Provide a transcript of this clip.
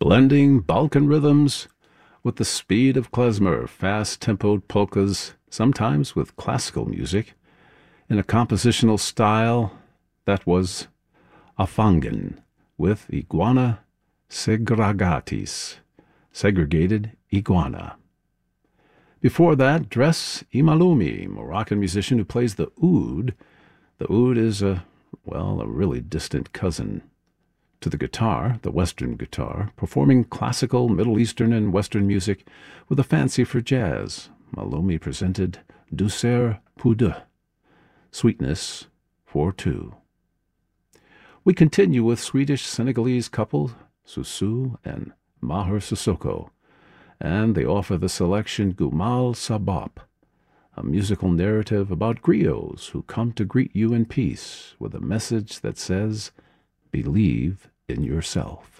blending Balkan rhythms with the speed of klezmer, fast-tempoed polkas, sometimes with classical music, in a compositional style that was Afangen, with Iguana Segregatis, segregated iguana. Before that, Dres Imalumi, Moroccan musician who plays the oud. The oud is a really distant cousin to the guitar, the Western guitar, performing classical, Middle Eastern, and Western music with a fancy for jazz. Malumi presented Douceur pour deux, Sweetness for Two. We continue with Swedish-Senegalese couple Susu and Maher Sissoko, and they offer the selection Gumal Sabop, a musical narrative about griots who come to greet you in peace with a message that says, believe in yourself.